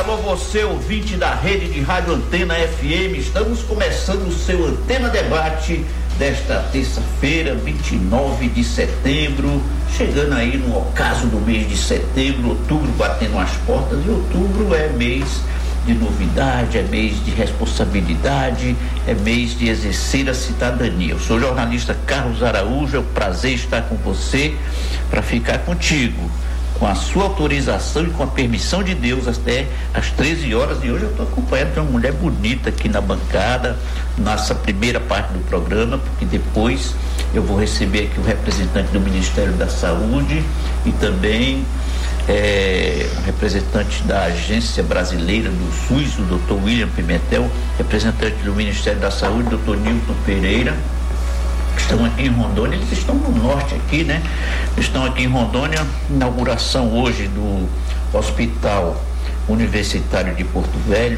alô você, ouvinte da rede de Rádio Antena FM. Estamos começando o seu Antena Debate desta terça-feira, 29 de setembro, chegando aí no ocaso do mês de setembro, outubro batendo as portas, e outubro é mês de novidade, é mês de responsabilidade, é mês de exercer a cidadania. Eu sou o jornalista Carlos Araújo, é um prazer estar com você para ficar contigo, com a sua autorização e com a permissão de Deus até às 13 horas. E hoje eu estou acompanhado de uma mulher bonita aqui na bancada, nossa primeira parte do programa, porque depois eu vou receber aqui o representante do Ministério da Saúde e também um representante da Agência Brasileira do SUS, o Dr. William Pimentel, representante do Ministério da Saúde, Dr. Nilton Pereira, que estão aqui em Rondônia. Eles estão no norte aqui, né? Estão aqui em Rondônia, inauguração hoje do Hospital Universitário de Porto Velho,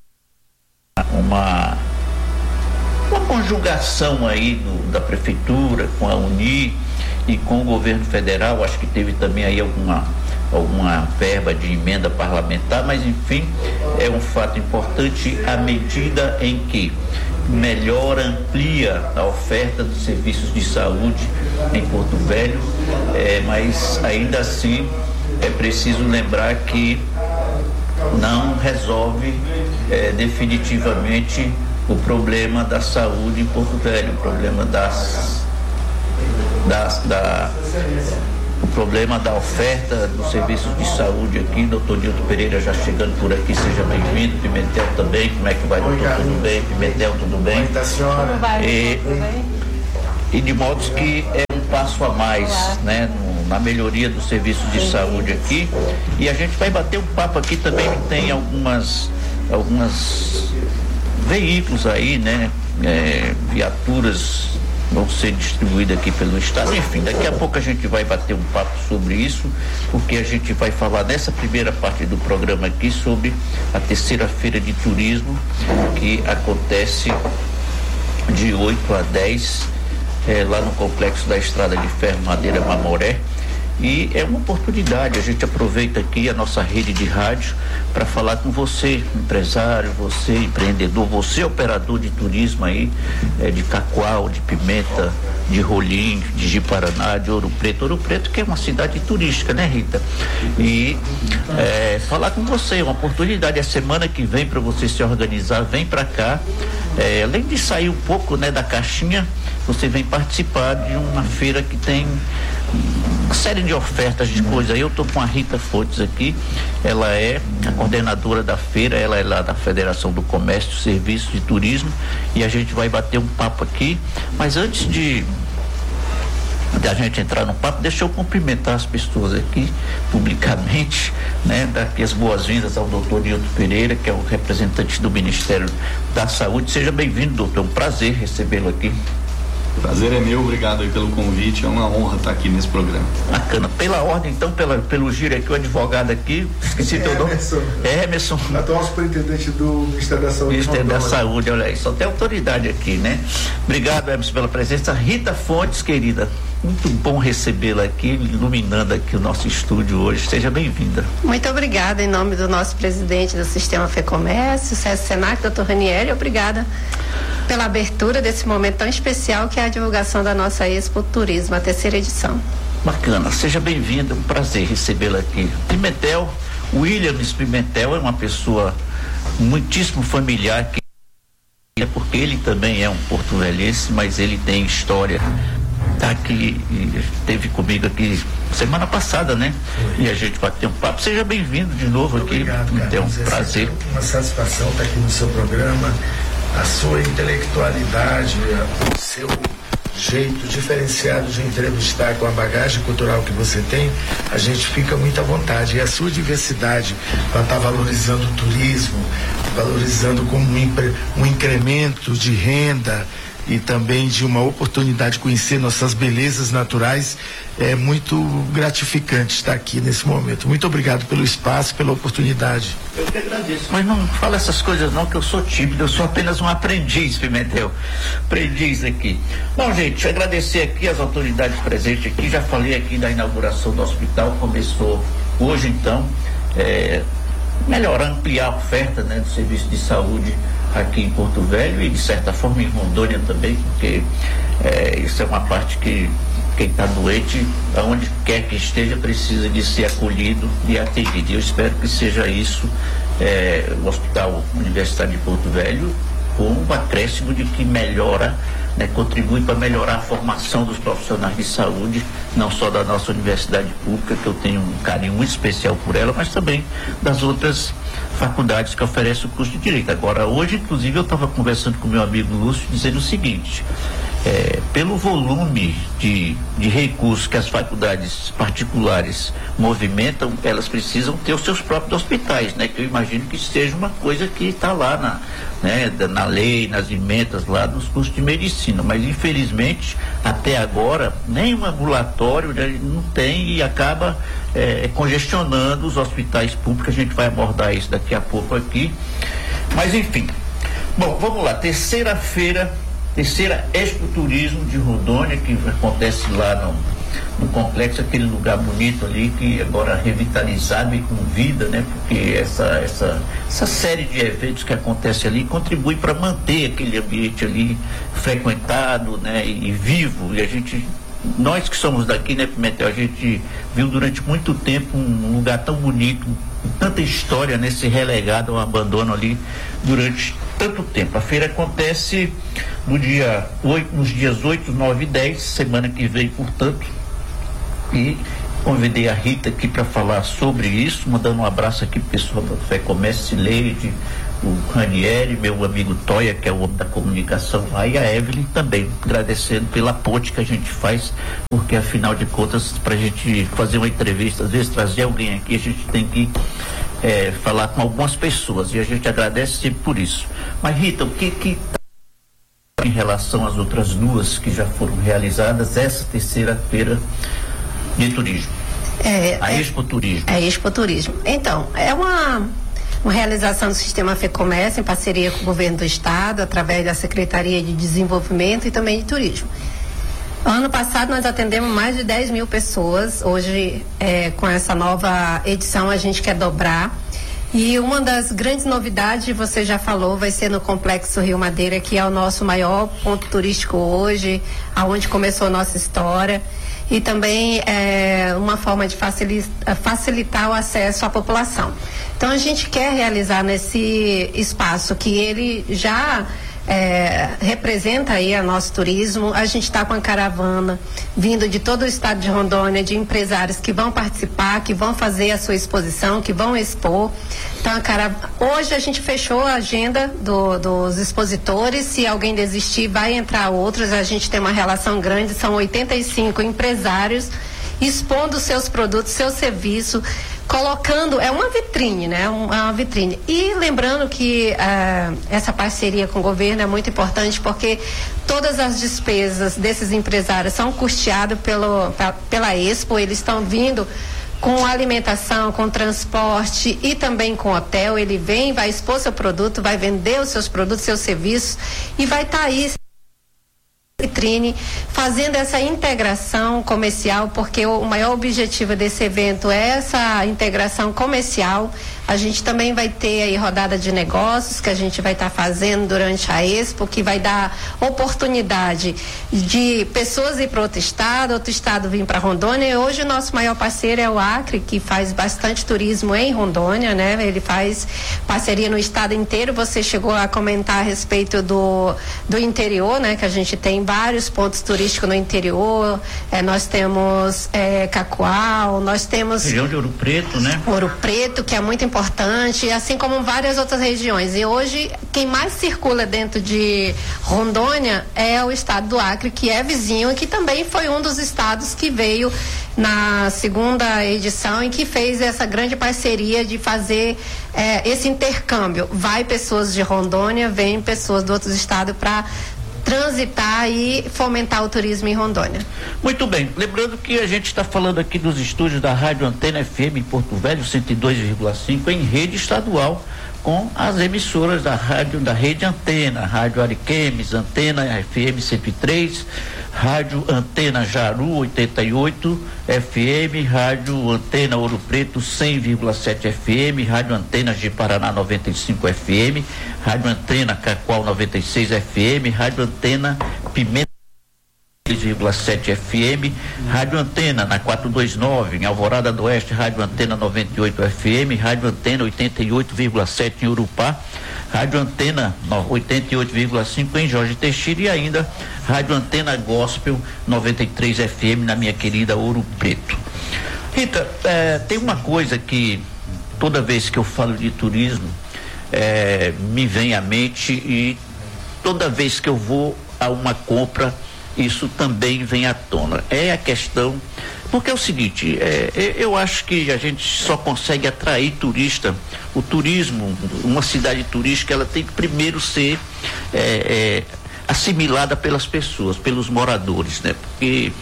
uma conjugação aí da Prefeitura com a Uni e com o governo federal. Acho que teve também aí alguma verba de emenda parlamentar, mas enfim, é um fato importante à medida em que melhora, amplia a oferta dos serviços de saúde em Porto Velho, mas ainda assim é preciso lembrar que não resolve definitivamente o problema da saúde em Porto Velho, o problema o problema da oferta dos serviços de saúde aqui. Doutor Nilton Pereira já chegando por aqui, seja bem-vindo. Pimentel também, como é que vai, doutor? Obrigado. Tudo bem? Pimentel, tudo bem? Como senhora? Tudo bem? E de modo que é um passo a mais, né, na melhoria dos serviços de saúde aqui. E a gente vai bater um papo aqui também, tem algumas veículos aí, né, viaturas vão ser distribuídas aqui pelo estado. Enfim, daqui a pouco a gente vai bater um papo sobre isso, porque a gente vai falar nessa primeira parte do programa aqui sobre a terceira feira de turismo, que acontece de 8 a 10 lá no complexo da Estrada de Ferro Madeira Mamoré. E é uma oportunidade, a gente aproveita aqui a nossa rede de rádio para falar com você, empresário, você empreendedor, você operador de turismo aí, de Cacoal, de Pimenta, de Rolim, de Ji-Paraná, de Ouro Preto que é uma cidade turística, né, Rita? E falar com você, é uma oportunidade, a semana que vem para você se organizar, vem para cá, além de sair um pouco, né, da caixinha, você vem participar de uma feira que tem uma série de ofertas de coisas. Eu estou com a Rita Fontes aqui, ela é a coordenadora da feira, ela é lá da Federação do Comércio, Serviços e Turismo, e a gente vai bater um papo aqui. Mas antes de a gente entrar no papo, deixa eu cumprimentar as pessoas aqui publicamente, né, dar aqui as boas-vindas ao doutor Nilton Pereira, que é o representante do Ministério da Saúde. Seja bem-vindo, doutor, é um prazer recebê-lo aqui. O prazer é meu, obrigado aí pelo convite, é uma honra estar aqui nesse programa. Bacana. Pela ordem, então, pelo giro aqui, o advogado aqui, esqueci teu nome. Emerson. Atual superintendente do Ministério da Saúde. Ministério da Saúde, olha aí, só tem autoridade aqui, né? Obrigado, Emerson, pela presença. Rita Fontes, querida, muito bom recebê-la aqui, iluminando aqui o nosso estúdio hoje. Seja bem-vinda. Muito obrigada, em nome do nosso presidente do Sistema FEComércio, César Senac, doutor Ranieri, obrigada pela abertura desse momento tão especial que é a divulgação da nossa Expo Turismo, a terceira edição. Bacana, seja bem-vindo, um prazer recebê-la aqui. Pimentel, Williams Pimentel é uma pessoa muitíssimo familiar, porque ele também é um porto-velhense, mas ele tem história. Tá aqui, esteve comigo aqui semana passada, né? E a gente bateu um papo. Seja bem-vindo de novo. Obrigado, aqui. É um prazer. Uma satisfação estar aqui no seu programa. A sua intelectualidade, o seu jeito diferenciado de entrevistar, com a bagagem cultural que você tem, a gente fica muito à vontade. E a sua diversidade, para estar valorizando o turismo, valorizando como um incremento de renda e também de uma oportunidade de conhecer nossas belezas naturais, é muito gratificante estar aqui nesse momento. Muito obrigado pelo espaço, pela oportunidade. Eu que agradeço, mas não fala essas coisas não, que eu sou tímido, eu sou apenas um aprendiz, Pimentel, aprendiz aqui. Bom, gente, agradecer aqui as autoridades presentes aqui, já falei aqui da inauguração do hospital, começou hoje então, melhorar, ampliar a oferta, né, do serviço de saúde aqui em Porto Velho e de certa forma em Rondônia também, porque isso é uma parte que quem está doente, aonde quer que esteja, precisa de ser acolhido e atendido. Eu espero que seja isso o Hospital Universitário de Porto Velho, com um acréscimo de que melhora, né, contribui para melhorar a formação dos profissionais de saúde, não só da nossa universidade pública, que eu tenho um carinho muito especial por ela, mas também das outras faculdades que oferecem o curso de Direito. Agora, hoje, inclusive, eu estava conversando com meu amigo Lúcio, dizendo o seguinte: pelo volume de recursos que as faculdades particulares movimentam, elas precisam ter os seus próprios hospitais, né? Que eu imagino que seja uma coisa que está lá na lei, nas emendas lá dos cursos de medicina, mas infelizmente até agora nenhum ambulatório, né, não tem, e acaba congestionando os hospitais públicos. A gente vai abordar isso daqui a pouco aqui, mas enfim. Bom, vamos lá, terceira Expo Turismo de Rondônia, que acontece lá no complexo, aquele lugar bonito ali, que agora revitalizado e com vida, né? Porque essa série de eventos que acontece ali contribui para manter aquele ambiente ali frequentado, né? E vivo. E nós que somos daqui, né, Pimentel, a gente viu durante muito tempo um lugar tão bonito, com tanta história, né, ser relegado ao abandono ali durante tanto tempo. A feira acontece nos dias 8, 9 e 10, semana que vem, portanto, e convidei a Rita aqui para falar sobre isso, mandando um abraço aqui pro pessoal da FEComércio, Cileide, o Ranieri, meu amigo Toia, que é o homem da comunicação lá, e a Evelyn também, agradecendo pela ponte que a gente faz, porque afinal de contas, para a gente fazer uma entrevista, às vezes trazer alguém aqui, a gente tem que falar com algumas pessoas, e a gente agradece sempre por isso. Mas Rita, o que em relação às outras duas que já foram realizadas, essa terceira feira de turismo, a Expo Turismo? A Expo Turismo. Então, é uma realização do Sistema FEComércio em parceria com o Governo do Estado, através da Secretaria de Desenvolvimento e também de Turismo. Ano passado nós atendemos mais de 10 mil pessoas. Hoje, com essa nova edição, a gente quer dobrar. E uma das grandes novidades, você já falou, vai ser no Complexo Rio Madeira, que é o nosso maior ponto turístico hoje, aonde começou a nossa história. E também uma forma de facilitar o acesso à população. Então a gente quer realizar nesse espaço que ele já representa aí o nosso turismo. A gente está com a caravana vindo de todo o estado de Rondônia, de empresários que vão participar, que vão fazer a sua exposição, que vão expor. Então hoje a gente fechou a agenda dos expositores. Se alguém desistir, vai entrar outros. A gente tem uma relação grande, são 85 empresários expondo seus produtos, seu serviço, colocando, é uma vitrine, né? Uma vitrine. E lembrando que essa parceria com o governo é muito importante, porque todas as despesas desses empresários são custeadas pela Expo. Eles estão vindo com alimentação, com transporte e também com hotel. Ele vem, vai expor seu produto, vai vender os seus produtos, seus serviços, e vai estar aí vitrine, fazendo essa integração comercial, porque o maior objetivo desse evento é essa integração comercial. A gente também vai ter aí rodada de negócios que a gente vai estar fazendo durante a Expo, que vai dar oportunidade de pessoas ir para outro estado vir para Rondônia. E hoje o nosso maior parceiro é o Acre, que faz bastante turismo em Rondônia, né? Ele faz parceria no estado inteiro. Você chegou a comentar a respeito do interior, né? Que a gente tem vários pontos turísticos no interior. Nós temos Cacoal, nós temos região de Ouro Preto, né? Ouro Preto, que é muito importante, assim como várias outras regiões. E hoje quem mais circula dentro de Rondônia é o estado do Acre, que é vizinho e que também foi um dos estados que veio na segunda edição e que fez essa grande parceria de fazer esse intercâmbio. Vai pessoas de Rondônia, vem pessoas do outros estados para transitar e fomentar o turismo em Rondônia. Muito bem, lembrando que a gente está falando aqui dos estúdios da Rádio Antena FM em Porto Velho, 102,5, em rede estadual, com as emissoras da rádio, da rede Antena, Rádio Ariquemes, Antena FM 103, Rádio Antena Jaru 88 FM, Rádio Antena Ouro Preto 100,7 FM, Rádio Antena de Paraná 95 FM, Rádio Antena Cacoal 96 FM, Rádio Antena Pimenta 3,7 FM, Rádio Antena na 429 em Alvorada do Oeste, Rádio Antena 98 FM, Rádio Antena 88,7 em Urupá, Rádio Antena 88,5 em Jorge Teixeira e ainda Rádio Antena Gospel 93 FM na minha querida Ouro Preto. Rita, tem uma coisa que toda vez que eu falo de turismo me vem à mente, e toda vez que eu vou a uma compra isso também vem à tona. É a questão, porque é o seguinte, eu acho que a gente só consegue atrair turista. O turismo, uma cidade turística, ela tem que primeiro ser assimilada pelas pessoas, pelos moradores, né? Porque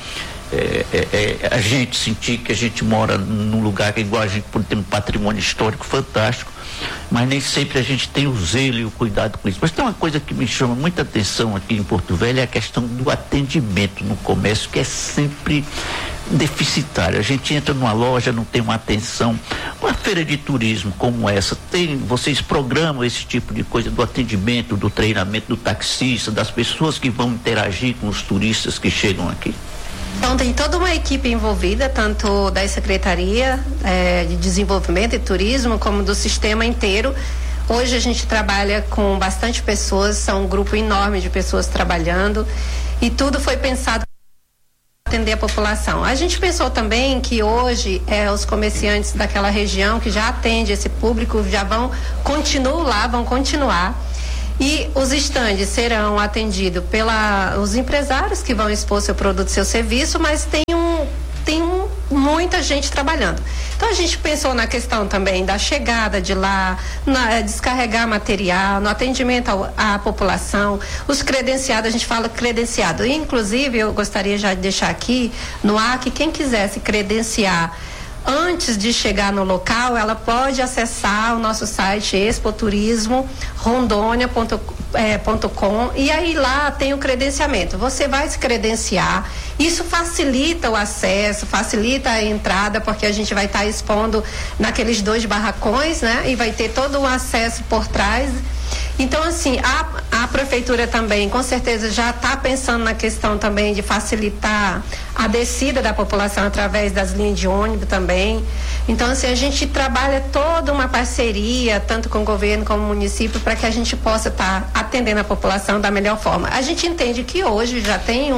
a gente sentir que a gente mora num lugar que é igual a gente tem um patrimônio histórico fantástico, mas nem sempre a gente tem o zelo e o cuidado com isso. Mas tem uma coisa que me chama muita atenção aqui em Porto Velho, é a questão do atendimento no comércio, que é sempre deficitário. A gente entra numa loja, não tem uma atenção. Uma feira de turismo como essa, vocês programam esse tipo de coisa do atendimento, do treinamento do taxista, das pessoas que vão interagir com os turistas que chegam aqui? Então tem toda uma equipe envolvida, tanto da Secretaria de Desenvolvimento e Turismo, como do sistema inteiro. Hoje a gente trabalha com bastante pessoas, são um grupo enorme de pessoas trabalhando, e tudo foi pensado para atender a população. A gente pensou também que hoje os comerciantes daquela região que já atende esse público vão continuar. E os estandes serão atendidos pelos empresários que vão expor seu produto, seu serviço, mas tem muita gente trabalhando. Então a gente pensou na questão também da chegada de lá, descarregar material, no atendimento à população, os credenciados, a gente fala credenciado. Inclusive, eu gostaria já de deixar aqui no ar que quem quiser se credenciar antes de chegar no local, ela pode acessar o nosso site expoturismorondônia.com e aí lá tem o credenciamento. Você vai se credenciar, isso facilita o acesso, facilita a entrada, porque a gente vai estar expondo naqueles 2 barracões, né? E vai ter todo o acesso por trás. Então, assim, a prefeitura também, com certeza, já está pensando na questão também de facilitar a descida da população através das linhas de ônibus também. Então, assim, a gente trabalha toda uma parceria, tanto com o governo como o município, para que a gente possa estar atendendo a população da melhor forma. A gente entende que hoje já tem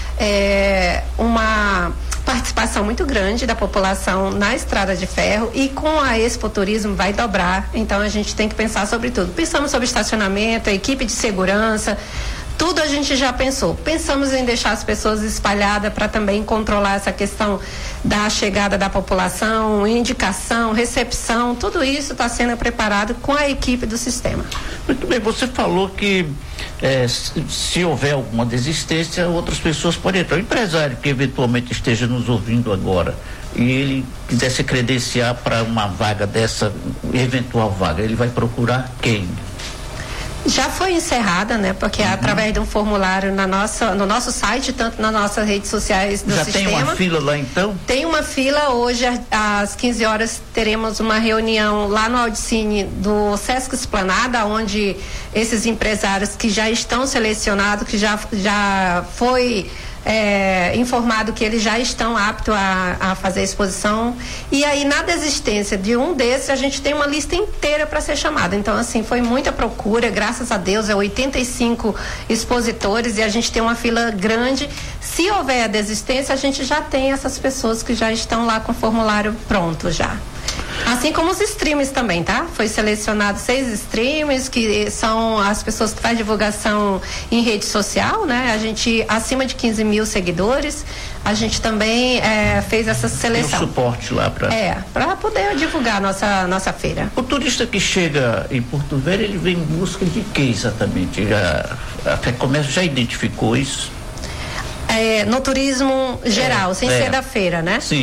uma participação muito grande da população na estrada de ferro, e com a Expo Turismo vai dobrar, então a gente tem que pensar sobre tudo. Pensamos sobre estacionamento, a equipe de segurança, tudo a gente já pensou. Pensamos em deixar as pessoas espalhadas para também controlar essa questão da chegada da população, indicação, recepção, tudo isso está sendo preparado com a equipe do sistema. Muito bem, você falou que se houver alguma desistência, outras pessoas podem entrar. O empresário que eventualmente esteja nos ouvindo agora e ele quiser se credenciar para uma vaga dessa, eventual vaga, ele vai procurar quem? Já foi encerrada, né? Porque através de um formulário no nosso site, tanto nas nossas redes sociais do sistema. Já tem uma fila lá, então? Tem uma fila. Hoje, às 15 horas, teremos uma reunião lá no Audicine do Sesc Esplanada, onde esses empresários que já estão selecionados, que já foi informado que eles já estão aptos a fazer a exposição, e aí na desistência de um desses a gente tem uma lista inteira para ser chamada. Então, assim, foi muita procura, graças a Deus, 85 expositores, e a gente tem uma fila grande. Se houver a desistência, a gente já tem essas pessoas que já estão lá com o formulário pronto já. Assim como os streams também, tá? Foi selecionado 6 streams, que são as pessoas que fazem divulgação em rede social, né? A gente, acima de 15 mil seguidores, a gente também fez essa seleção. Tem um suporte lá para poder divulgar nossa feira. O turista que chega em Porto Velho, ele vem em busca de quê exatamente? A FEComércio já identificou isso? No turismo geral, sem ser da feira, né? Sim.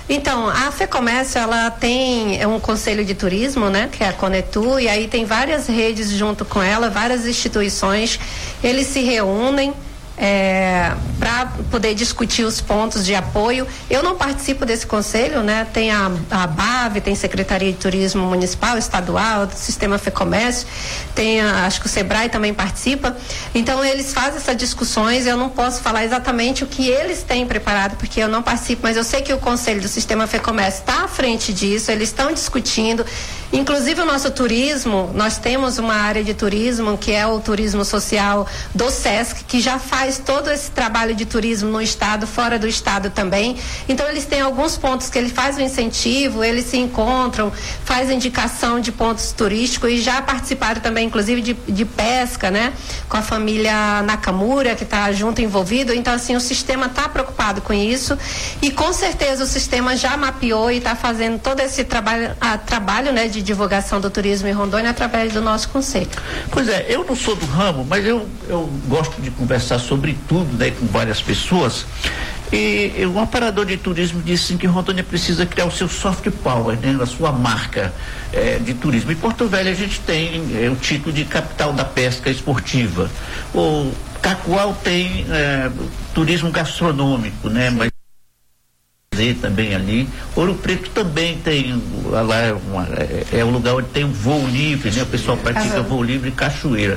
Então, a FEComércio, ela tem um conselho de turismo, né, que é a Conetur, e aí tem várias redes junto com ela, várias instituições, eles se reúnem para poder discutir os pontos de apoio. Eu não participo desse conselho, né? Tem a BAV, tem Secretaria de Turismo Municipal, Estadual, do Sistema FEComércio, tem acho que o SEBRAE também participa. Então eles fazem essas discussões. Eu não posso falar exatamente o que eles têm preparado, porque eu não participo, mas eu sei que o Conselho do Sistema FEComércio está à frente disso, eles estão discutindo. Inclusive o nosso turismo, nós temos uma área de turismo que é o turismo social do SESC, que já faz todo esse trabalho de turismo no estado, fora do estado também. Então eles têm alguns pontos que ele faz o incentivo, eles se encontram, faz indicação de pontos turísticos e já participaram também, inclusive, de pesca, né? Com a família Nakamura, que está junto envolvido. Então, assim, o sistema está preocupado com isso e com certeza o sistema já mapeou e está fazendo todo esse trabalho, né, de divulgação do turismo em Rondônia através do nosso conselho. Pois é, eu não sou do ramo, mas eu gosto de conversar sobre tudo, né, com várias pessoas. E um operador de turismo disse que Rondônia precisa criar o seu soft power, né, a sua marca de turismo. Em Porto Velho a gente tem o título de capital da pesca esportiva. O Cacoal tem turismo gastronômico, né, mas também ali. Ouro Preto também tem lá um lugar onde tem um voo livre, né? O pessoal pratica voo livre e cachoeira.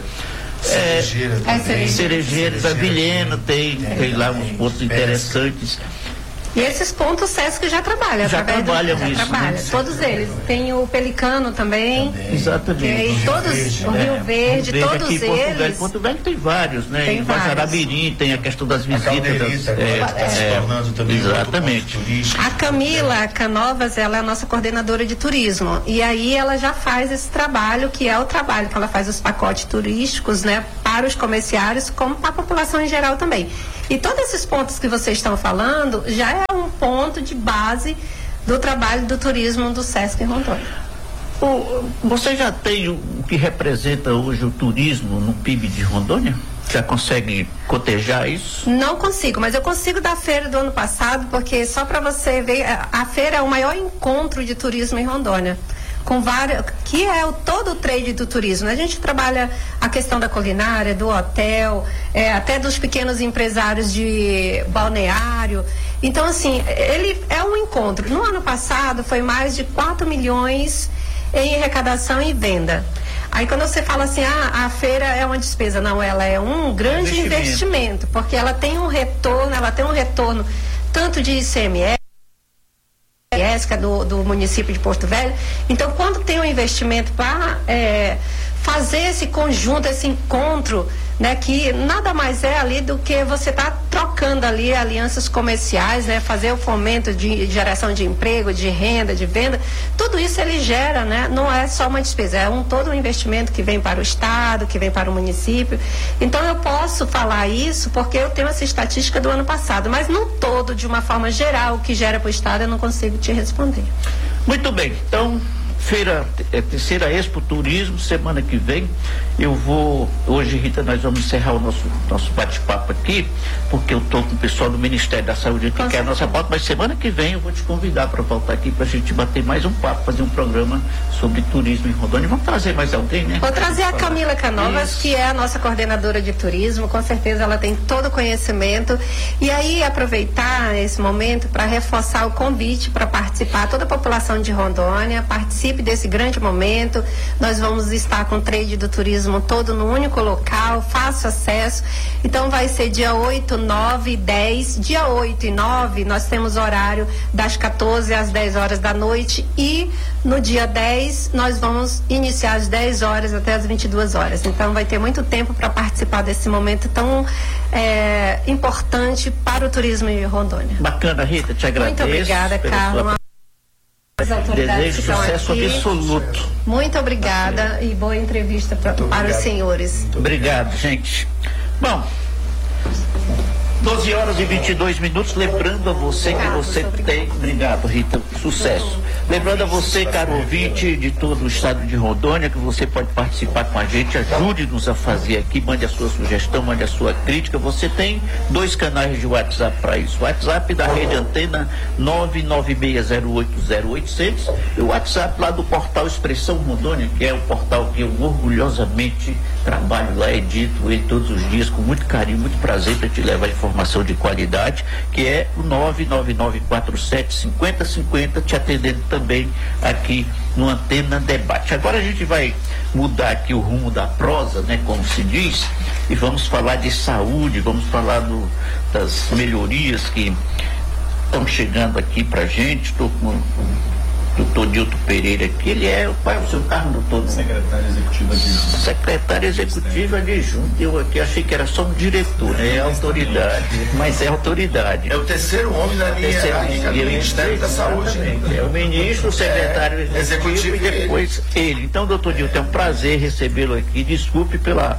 Cerejeira, Vilhena tem lá uns pontos interessantes. E esses pontos o SESC já trabalha. Já trabalham isso. Trabalha, né? Todos eles. Tem o Pelicano também. Exatamente. E todos, o Rio Verde, todos aqui eles. Porto Velho tem vários, né? Em Guajará-Mirim tem a questão das visitas. Está se tornando também exatamente. A Camila Canovas, ela é a nossa coordenadora de turismo. E aí ela já faz esse trabalho, que é o trabalho que ela faz os pacotes turísticos, né? Para os comerciários, como para a população em geral também. E todos esses pontos que vocês estão falando já é um ponto de base do trabalho do turismo do SESC em Rondônia. Você já tem o que representa hoje o turismo no PIB de Rondônia? Já consegue cotejar isso? Não consigo, mas eu consigo da feira do ano passado, porque só para você ver, a feira é o maior encontro de turismo em Rondônia. Com vários, que é todo o trade do turismo. A gente trabalha a questão da culinária, do hotel, até dos pequenos empresários de balneário. Então, assim, ele é um encontro. No ano passado foi mais de 4 milhões em arrecadação e venda. Aí quando você fala assim, a feira é uma despesa, não, ela é um grande investimento, porque ela tem um retorno tanto de ICMS, que é do município de Porto Velho. Então, quando tem um investimento para fazer esse conjunto, esse encontro, né, que nada mais é ali do que você tá trocando ali alianças comerciais, né, fazer o fomento de geração de emprego, de renda, de venda, tudo isso ele gera, né, não é só uma despesa, é todo um investimento que vem para o estado, que vem para o município. Então eu posso falar isso porque eu tenho essa estatística do ano passado, mas no todo, de uma forma geral, o que gera para o estado eu não consigo te responder. Muito bem, então terceira Expo Turismo, semana que vem. Hoje, Rita, nós vamos encerrar o nosso bate-papo aqui, porque eu estou com o pessoal do Ministério da Saúde que quer a nossa pauta, mas semana que vem eu vou te convidar para voltar aqui para a gente bater mais um papo, fazer um programa sobre turismo em Rondônia. Vamos trazer mais alguém, né? Vou trazer a Camila Canovas, que é a nossa coordenadora de turismo, com certeza ela tem todo o conhecimento. E aí aproveitar esse momento para reforçar o convite para participar, toda a população de Rondônia participe desse grande momento. Nós vamos estar com o trade do turismo todo no único local, fácil acesso. Então vai ser dia 8, 9 e 10. Dia 8 e 9 nós temos horário das 14 às 10 horas da noite e no dia 10 nós vamos iniciar às 10 horas até às 22 horas. Então vai ter muito tempo para participar desse momento tão importante para o turismo em Rondônia. Bacana, Rita, te agradeço. Muito obrigada, Carla. As autoridades desejo sucesso absoluto. Muito obrigada e boa entrevista para os senhores. Obrigado, gente. Bom, 12 horas e 22 minutos, lembrando a você que você tem... Obrigado, Rita, sucesso. Lembrando a você, caro ouvinte de todo o estado de Rondônia, que você pode participar com a gente, ajude-nos a fazer aqui, mande a sua sugestão, mande a sua crítica. Você tem 2 canais de WhatsApp para isso. O WhatsApp da Rede Antena 996080800 e o WhatsApp lá do portal Expressão Rondônia, que é o portal que eu orgulhosamente trabalho lá, edito ele todos os dias com muito carinho, muito prazer para te levar informação de qualidade, que é o 999475050, te atendendo também aqui no Antena Debate. Agora a gente vai mudar aqui o rumo da prosa, né, como se diz, e vamos falar de saúde, vamos falar das melhorias que estão chegando aqui pra gente. Estou com o doutor Nilton Pereira aqui, ele é, qual é o seu cargo, doutor? Secretário Executivo Adjunto. Secretário Executivo Adjunto. Eu aqui achei que era só um diretor, é autoridade, mas é autoridade. É o terceiro homem da linha do Ministério da Saúde. É o ministro, o secretário executivo e depois ele. Então, doutor Nilton, é um prazer recebê-lo aqui. Desculpe pela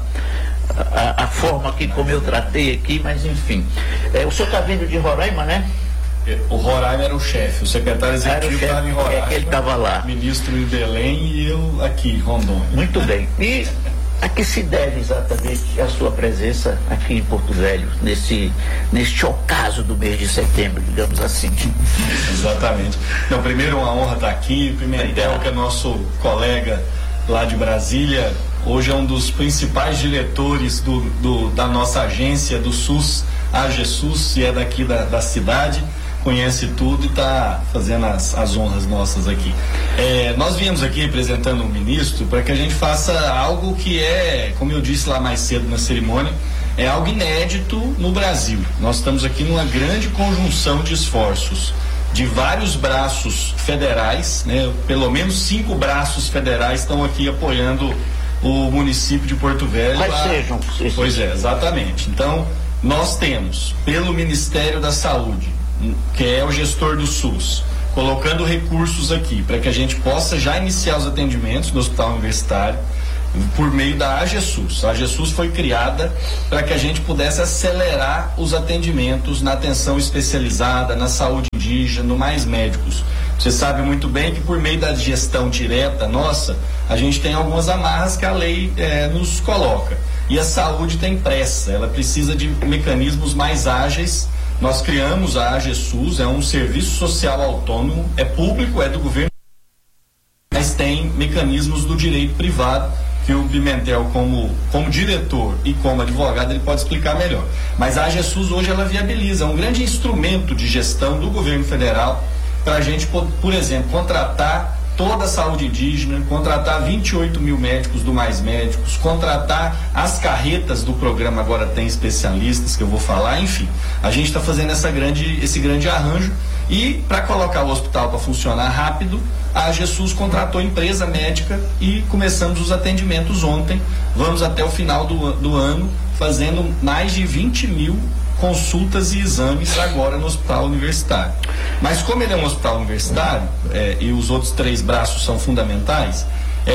a forma que como eu tratei aqui, mas enfim. O senhor está vindo de Roraima, né? O Roraima era o chefe, o secretário executivo estava em Roraima. Ele estava lá. Ministro em Belém e eu aqui em Rondônia. Muito bem. E a que se deve exatamente a sua presença aqui em Porto Velho, neste ocaso do mês de setembro, digamos assim? Exatamente. Então, primeiro, uma honra estar aqui. Pimentel, que é nosso colega lá de Brasília, hoje é um dos principais diretores da nossa agência do SUS, AGSUS, e é daqui da cidade. Conhece tudo e está fazendo as honras nossas aqui. Nós viemos aqui representando o ministro para que a gente faça algo que é, como eu disse lá mais cedo na cerimônia, é algo inédito no Brasil. Nós estamos aqui numa grande conjunção de esforços de vários braços federais, né? Pelo menos 5 braços federais estão aqui apoiando o município de Porto Velho. Mas sejam. Pois é, exatamente. Então, nós temos, pelo Ministério da Saúde, que é o gestor do SUS, colocando recursos aqui para que a gente possa já iniciar os atendimentos no Hospital Universitário por meio da AGSUS. A AGSUS foi criada para que a gente pudesse acelerar os atendimentos na atenção especializada, na saúde indígena, no Mais Médicos. Você sabe muito bem que por meio da gestão direta nossa, a gente tem algumas amarras que a lei nos coloca. E a saúde tem pressa, ela precisa de mecanismos mais ágeis. Nós criamos a AGSUS, é um serviço social autônomo, é público, é do governo, mas tem mecanismos do direito privado, que o Pimentel, como diretor e como advogado, ele pode explicar melhor. Mas a AGSUS hoje ela viabiliza um grande instrumento de gestão do governo federal para a gente, por exemplo, contratar toda a saúde indígena, contratar 28 mil médicos do Mais Médicos, contratar as carretas do programa Agora Tem Especialistas, que eu vou falar, enfim. A gente está fazendo esse grande arranjo e para colocar o hospital para funcionar rápido, a AGSUS contratou empresa médica e começamos os atendimentos ontem. Vamos até o final do ano fazendo mais de 20 mil consultas e exames agora no hospital universitário. Mas como ele é um hospital universitário e os outros 3 braços são fundamentais,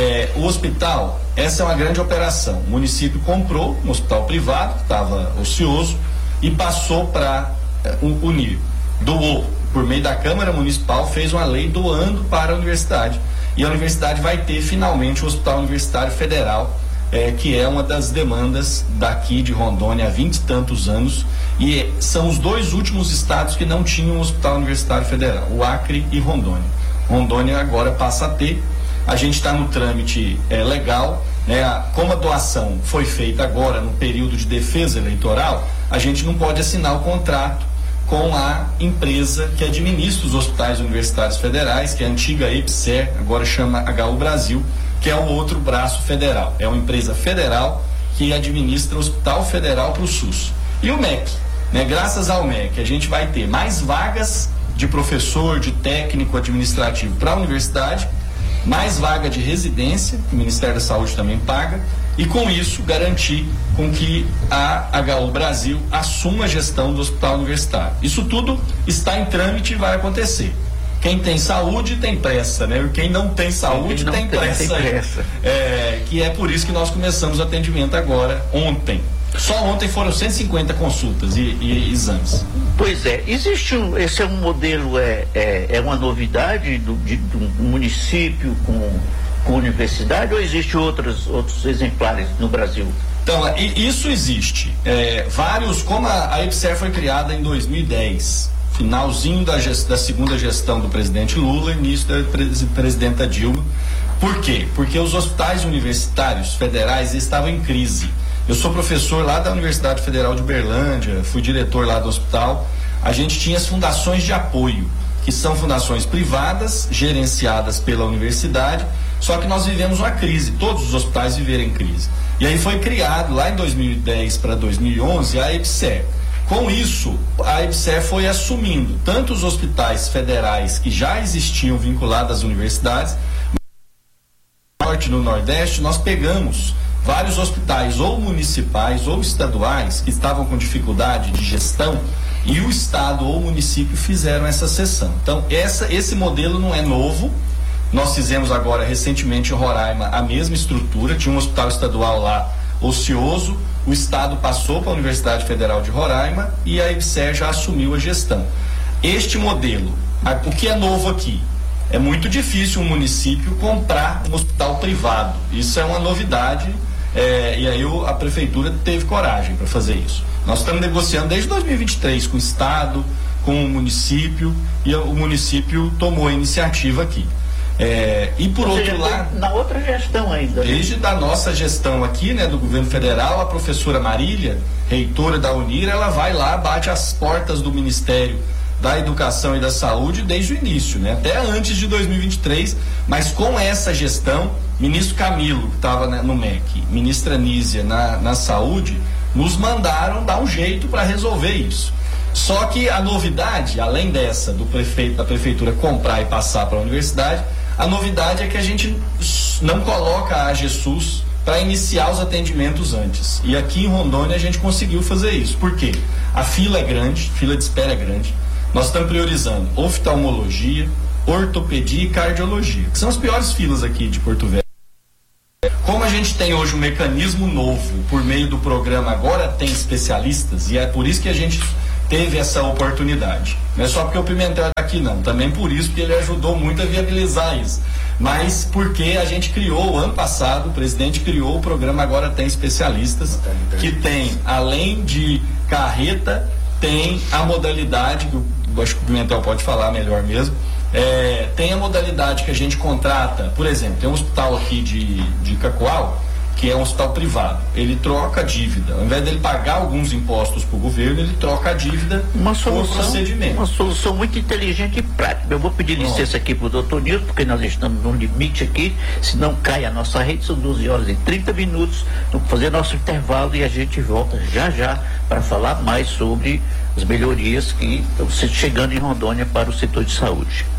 o hospital, essa é uma grande operação. O município comprou um hospital privado, estava ocioso, e passou para unir, doou, por meio da Câmara Municipal, fez uma lei doando para a universidade. E a universidade vai ter finalmente o Hospital Universitário Federal, que é uma das demandas daqui de Rondônia há 20 e tantos anos, e são os 2 últimos estados que não tinham um Hospital Universitário Federal, o Acre e Rondônia. Rondônia agora passa a ter. A gente está no trâmite legal, né? Como a doação foi feita agora no período de defesa eleitoral, a gente não pode assinar o contrato com a empresa que administra os hospitais universitários federais, que é a antiga EPSER, agora chama HU Brasil, que é o outro braço federal. É uma empresa federal que administra o Hospital Federal para o SUS. E o MEC, né? Graças ao MEC, a gente vai ter mais vagas de professor, de técnico administrativo para a universidade, mais vaga de residência, que o Ministério da Saúde também paga, e com isso garantir com que a HU Brasil assuma a gestão do hospital universitário. Isso tudo está em trâmite e vai acontecer. Quem tem saúde tem pressa, né? E quem não tem saúde tem pressa. Que é por isso que nós começamos o atendimento agora, ontem. Só ontem foram 150 consultas e exames. Pois é, esse é um modelo, é uma novidade do município com universidade, ou existe outros exemplares no Brasil? Então, isso existe. Como a EBSER foi criada em 2010, finalzinho da segunda gestão do presidente Lula, início da presidenta Dilma. Por quê? Porque os hospitais universitários federais estavam em crise. Eu sou professor lá da Universidade Federal de Uberlândia, fui diretor lá do hospital. A gente tinha as fundações de apoio, que são fundações privadas, gerenciadas pela universidade, só que nós vivemos uma crise, todos os hospitais viveram em crise. E aí foi criado, lá em 2010 para 2011, a EBSER. Com isso, a EBSER foi assumindo tanto os hospitais federais que já existiam vinculados às universidades, no Norte e no Nordeste, nós pegamos vários hospitais ou municipais ou estaduais que estavam com dificuldade de gestão e o estado ou o município fizeram essa cessão. Então, esse modelo não é novo. Nós fizemos agora recentemente em Roraima a mesma estrutura, tinha um hospital estadual lá ocioso, o estado passou para a Universidade Federal de Roraima e a EBSER já assumiu a gestão. Este modelo, o que é novo aqui? É muito difícil um município comprar um hospital privado. Isso é uma novidade, e aí a prefeitura teve coragem para fazer isso. Nós estamos negociando desde 2023 com o estado, com o município, e o município tomou a iniciativa aqui. E por outro lado, na outra gestão ainda. Desde da nossa gestão aqui, né, do governo federal, a professora Marília, reitora da Unir, ela vai lá, bate as portas do Ministério da Educação e da Saúde desde o início, né, até antes de 2023, mas com essa gestão, ministro Camilo, que estava, né, no MEC, ministra Nízia na Saúde, nos mandaram dar um jeito para resolver isso. Só que a novidade, além dessa do prefeito da prefeitura comprar e passar para a universidade, a novidade é que a gente não coloca a AGSUS para iniciar os atendimentos antes. E aqui em Rondônia a gente conseguiu fazer isso. Por quê? A fila é grande, fila de espera é grande. Nós estamos priorizando oftalmologia, ortopedia e cardiologia, que são as piores filas aqui de Porto Velho. Como a gente tem hoje um mecanismo novo por meio do programa Agora Tem Especialistas, e é por isso que a gente teve essa oportunidade. Não é só porque o Pimentel é aqui, não. Também por isso que ele ajudou muito a viabilizar isso. Mas porque a gente criou, ano passado, o presidente criou o programa Agora Tem Especialistas, que tem, além de carreta, tem a modalidade, que eu acho que o Pimentel pode falar melhor mesmo, tem a modalidade que a gente contrata, por exemplo, tem um hospital aqui de Cacoal, que é um hospital privado, ele troca a dívida, ao invés dele pagar alguns impostos para o governo, ele troca a dívida por procedimento. Uma solução muito inteligente e prática. Eu vou pedir licença aqui para o doutor Nilson, porque nós estamos no limite aqui, senão cai a nossa rede, são 12h30, vamos fazer nosso intervalo e a gente volta já para falar mais sobre as melhorias que estão chegando em Rondônia para o setor de saúde.